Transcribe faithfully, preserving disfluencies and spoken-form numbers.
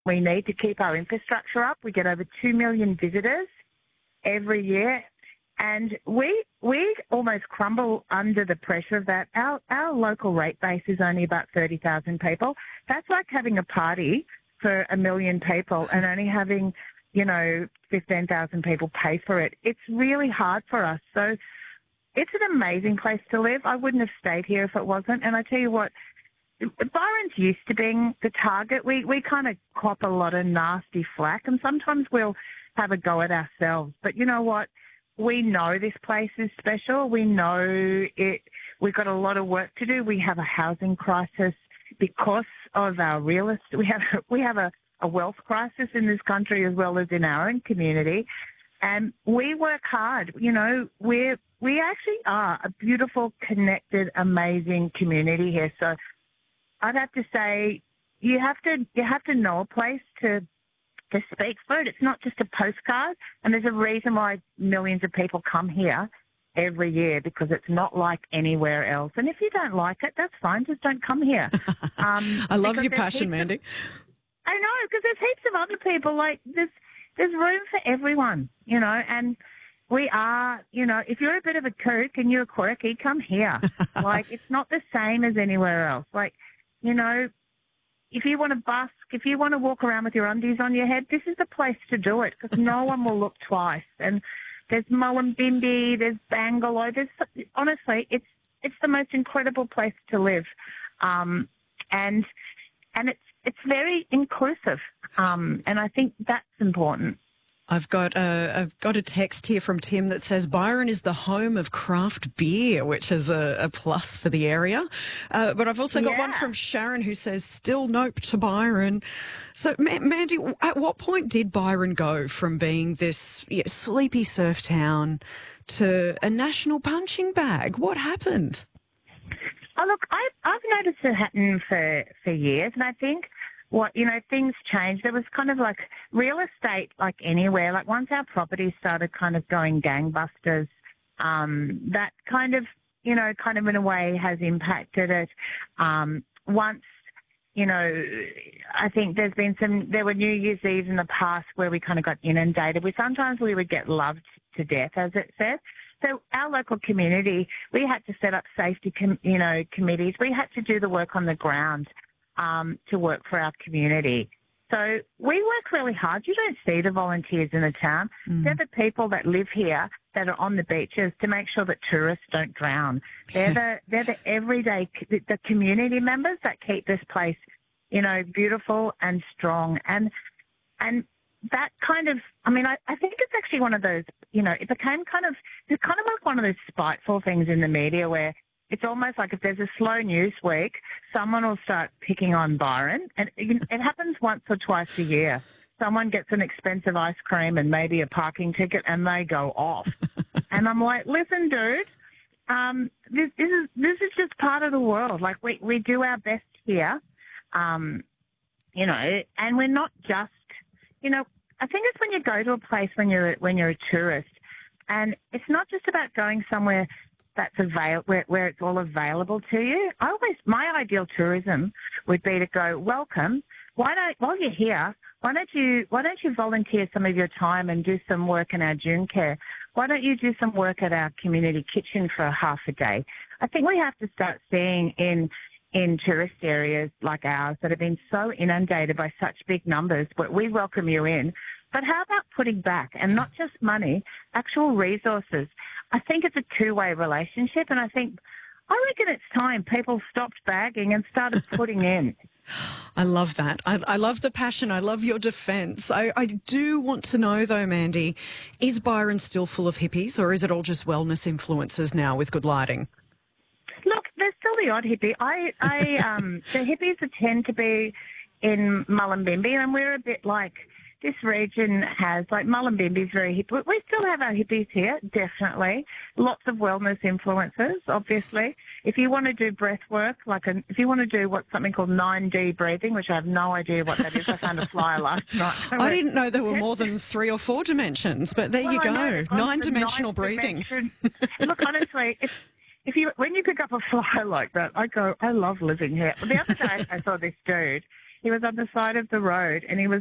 We need to keep our infrastructure up. We get over two million visitors every year, and we we almost crumble under the pressure of that. Our our local rate base is only about thirty thousand people. That's like having a party for a million people and only having, you know, fifteen thousand people pay for it. It's really hard for us. So it's an amazing place to live. I wouldn't have stayed here if it wasn't. And I tell you what, Byron's used to being the target. We we kind of cop a lot of nasty flack, and sometimes we'll have a go at ourselves. But you know what? We know this place is special. We know it. We've got a lot of work to do. We have a housing crisis because of our real estate. We have we have a, a wealth crisis in this country as well as in our own community, and we work hard. You know, we're we actually are a beautiful, connected, amazing community here. So I'd have to say you have to you have to know a place to to speak for it. It's not just a postcard, and there's a reason why millions of people come here every year, because it's not like anywhere else. And if you don't like it, that's fine. Just don't come here. Um, I love your passion, Mandy. Of, I know, because there's heaps of other people. Like there's there's room for everyone, you know, and we are, you know, if you're a bit of a kook and you're quirky, come here. Like, it's not the same as anywhere else. Like, you know, if you want to busk, if you want to walk around with your undies on your head, this is the place to do it, because no one will look twice. And there's Mullumbimby, there's Bangalore. There's, honestly, it's it's the most incredible place to live, um, and and it's it's very inclusive, um, and I think that's important. I've got a, I've got a text here from Tim that says Byron is the home of craft beer, which is a, a plus for the area. Uh, but I've also got yeah. one from Sharon who says still nope to Byron. So, Ma- Mandy, at what point did Byron go from being this you know, sleepy surf town to a national punching bag? What happened? Oh, look, I, I've noticed it happen for, for years, and I think what, you know, things changed. There was kind of like real estate, like anywhere, like once our properties started kind of going gangbusters, um, that kind of, you know, kind of in a way has impacted it. Um, once, you know, I think there's been some, there were New Year's Eve in the past where we kind of got inundated. We sometimes we would get loved to death, as it said. So our local community, we had to set up safety, com- you know, committees. We had to do the work on the ground. Um, to work for our community. So we work really hard. You don't see the volunteers in the town. Mm. They're the people that live here that are on the beaches to make sure that tourists don't drown. They're the they're the everyday, the community members that keep this place, you know, beautiful and strong. And and that kind of, I mean, I, I think it's actually one of those, you know, it became kind of, it's kind of like one of those spiteful things in the media where it's almost like if there's a slow news week, someone will start picking on Byron. And it, it happens once or twice a year. Someone gets an expensive ice cream and maybe a parking ticket and they go off. And I'm like, listen, dude, um, this, this is this is just part of the world. Like, we, we do our best here, um, you know, and we're not just, you know, I think it's when you go to a place when you're when you're a tourist, and it's not just about going somewhere that's avail- where, where it's all available to you. I always, my ideal tourism would be to go, welcome. Why don't, while you're here, why don't you, why don't you volunteer some of your time and do some work in our June Care? Why don't you do some work at our community kitchen for half a day? I think we have to start seeing in, in tourist areas like ours that have been so inundated by such big numbers, but we welcome you in. But how about putting back, and not just money, actual resources? I think it's a two-way relationship, and I think, I reckon it's time people stopped bagging and started putting in. I love that. I, I love the passion. I love your defence. I, I do want to know, though, Mandy, is Byron still full of hippies, or is it all just wellness influences now with good lighting? Look, there's still the odd hippie. I, I, um, the hippies tend to be in Mullumbimby, and we're a bit like, this region has, like, Mullumbimby is very hip. We still have our hippies here, definitely. Lots of wellness influences, obviously. If you want to do breath work, like a, if you want to do what's something called nine D breathing, which I have no idea what that is. I found a flyer last night. I didn't know there were more than three or four dimensions, but there well, you go. Know, Nine-dimensional breathing. Dimension. Look, honestly, if, if you when you pick up a flyer like that, I go, I love living here. The other day I saw this dude. he was on the side of the road and he was